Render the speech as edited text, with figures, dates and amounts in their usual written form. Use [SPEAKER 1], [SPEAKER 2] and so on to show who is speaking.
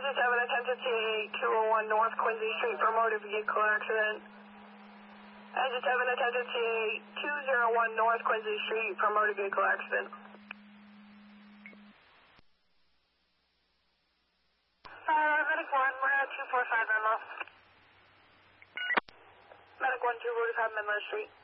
[SPEAKER 1] just have an attempted TA 201 North Quincy Street for motor vehicle accident. I just have an attempted TA 201 North Quincy Street for motor vehicle accident. Medic 1, we're at 245 Menlo. Medic 1, 245 Menlo Street.